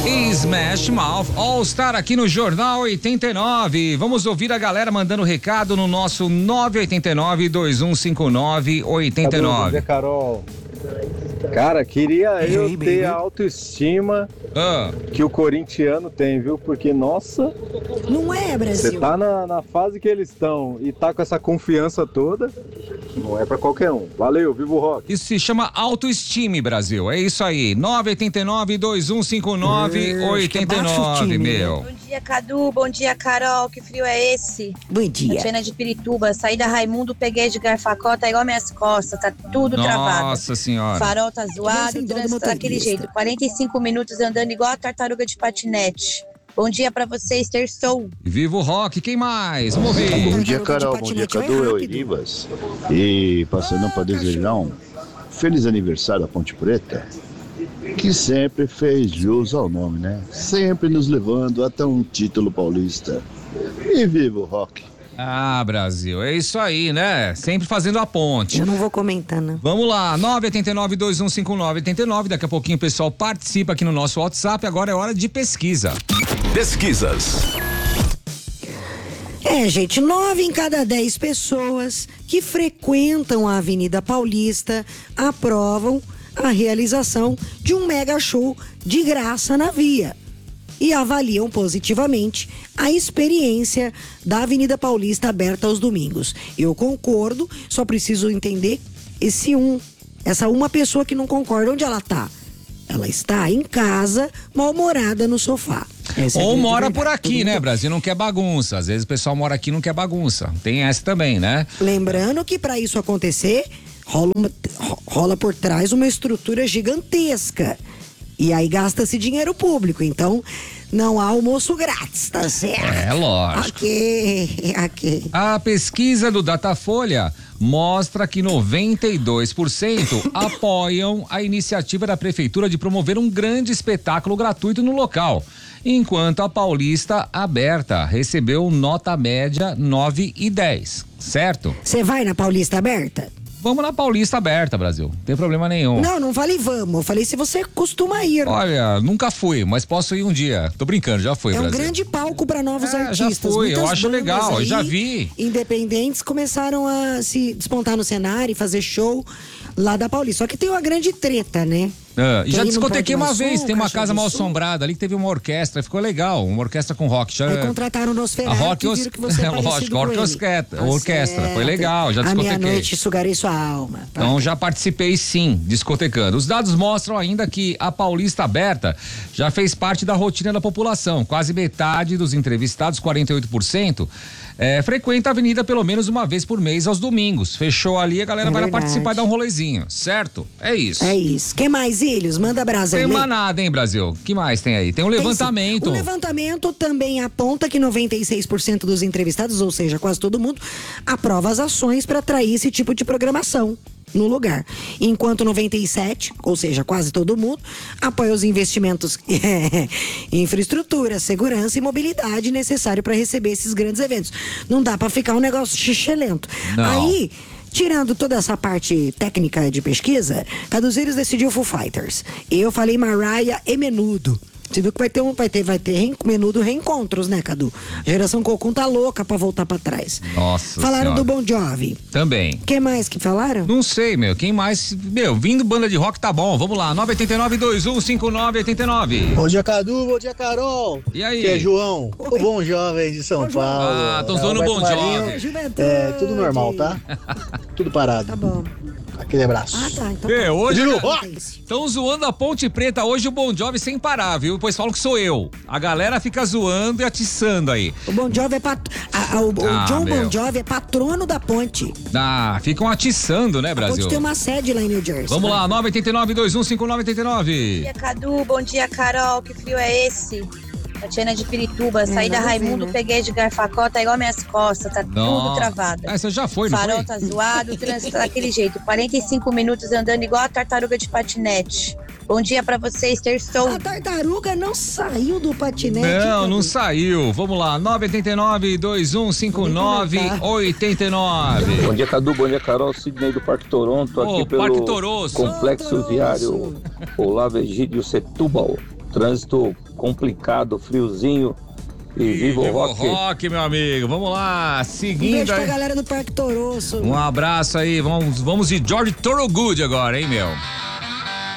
Smash Mouth All Star aqui no Jornal 89. Vamos ouvir a galera mandando recado no nosso 989-2159-89. Bom dia, Carol. Cara, queria eu ter a autoestima que o corintiano tem, viu? Porque, nossa... Não é, Brasil? Você tá na fase que eles estão e tá com essa confiança toda, não é pra qualquer um. Valeu, viva o rock. Isso se chama autoestima, Brasil. É isso aí. 989-2159-89, meu. Bom dia, Cadu. Bom dia, Carol. Que frio é esse? Bom dia. Tatiana de Pirituba. Saí da Raimundo, peguei de Garfacó, igual minhas costas. Tá tudo travado. Nossa senhora. Farol tá zoado, o trânsito tá daquele jeito. 45 minutos andando igual a tartaruga de patinete. Bom dia pra vocês, terçou. Viva o rock, quem mais? Vamos ver. Bom dia, Carol. Bom dia, Cadu. É o Iribas. E passando para desejar um feliz aniversário à Ponte Preta, que sempre fez jus ao nome, né? Sempre nos levando até um título paulista. E viva o rock. Ah, Brasil, é isso aí, né? Sempre fazendo a ponte. Eu não vou comentar, não. Vamos lá, 989-2159-89. Daqui a pouquinho o pessoal participa aqui no nosso WhatsApp. Agora é hora de pesquisa. Pesquisas. Gente, 9 em cada 10 pessoas que frequentam a Avenida Paulista aprovam a realização de um mega show de graça na via e avaliam positivamente a experiência da Avenida Paulista aberta aos domingos. Eu concordo, só preciso entender essa uma pessoa que não concorda, onde ela tá? Ela está em casa, mal-humorada no sofá. Ou mora por aqui, né, Brasil? Não quer bagunça. Às vezes o pessoal mora aqui e não quer bagunça. Tem essa também, né? Lembrando que para isso acontecer, rola por trás uma estrutura gigantesca. E aí gasta-se dinheiro público, então não há almoço grátis, tá certo? É, lógico. Ok. A pesquisa do Datafolha mostra que 92% apoiam a iniciativa da prefeitura de promover um grande espetáculo gratuito no local, enquanto a Paulista Aberta recebeu nota média 9 e 10, certo? Você vai na Paulista Aberta? Vamos na Paulista Aberta, Brasil. Não tem problema nenhum. Não falei vamos. Eu falei se você costuma ir. Olha, nunca fui, mas posso ir um dia. Tô brincando, já fui, Brasil. É um grande palco para novos artistas. Já fui, eu acho legal, eu já vi. Independentes começaram a se despontar no cenário e fazer show lá da Paulista. Só que tem uma grande treta, né? E já discotequei uma vez, tem uma casa mal assombrada ali que teve uma orquestra, ficou legal, uma orquestra com rock. Aí contrataram o Nosferatu e viram que você é lógico, orquestra, foi legal, já discotequei. À meia-noite sugarei sua alma. Então já participei sim, discotecando. Os dados mostram ainda que a Paulista Aberta já fez parte da rotina da população. Quase metade dos entrevistados, 48%, frequenta a avenida pelo menos uma vez por mês aos domingos. Fechou ali, a galera vai lá participar e dar um rolezinho, certo? É isso. É isso. Quem mais, Ilhos? Manda Brasil. Tem manada, hein, Brasil? Que mais tem aí? Tem um levantamento. O levantamento também aponta que 96% dos entrevistados, ou seja, quase todo mundo, aprova as ações para atrair esse tipo de programação no lugar. Enquanto 97%, ou seja, quase todo mundo, apoia os investimentos em infraestrutura, segurança e mobilidade necessário para receber esses grandes eventos. Não dá para ficar um negócio xixelento. Aí, tirando toda essa parte técnica de pesquisa, Caduzeiros decidiu Foo Fighters. Eu falei Mariah e Menudo. Você viu que vai ter Menudo reencontros, né, Cadu? A geração Cocum tá louca pra voltar pra trás. Nossa Falaram senhora. do Bon Jovi. Também. Quem mais que falaram? Não sei, meu. Quem mais? Meu, vindo banda de rock tá bom. Vamos lá. 989-2159-89. Bom dia, Cadu. Bom dia, Carol. E aí? Que é João, o Bom Jovem de São Paulo. Tô zoando o Bon Jovi. Tudo normal, tá? Tudo parado. Tá bom. Aquele abraço. Tá. Então hoje estão zoando a Ponte Preta hoje o Bon Jovi sem parar, viu? Pois falam que sou eu. A galera fica zoando e atiçando aí. O Bon Jovi é John Bon Jovi é patrono da ponte. Ficam atiçando, né, Brasil? A ponte tem uma sede lá em New Jersey. Vamos lá, 989-2159-89. Bom dia, Cadu. Bom dia, Carol. Que frio é esse? Tatiana de Pirituba, saí da Raimundo, peguei de Garfacó, tá igual minhas costas, tá tudo travado. Você já foi, não Farol foi? tá zoado, o trânsito tá daquele jeito. 45 minutos andando igual a tartaruga de patinete. Bom dia pra vocês, terçou. A tartaruga não saiu do patinete. Não saiu. Vamos lá, 989-2159-89. Bom dia, Cadu. Bom dia, Carol. Sidney do Parque Toronto, aqui pelo Complexo Viário Olavo Egídio Setúbal. Trânsito complicado, friozinho. E viva o rock, meu amigo. Vamos lá, seguindo. Beijo pra galera do Parque Toroço. Um abraço aí. Vamos de George Thorogood agora, hein, meu?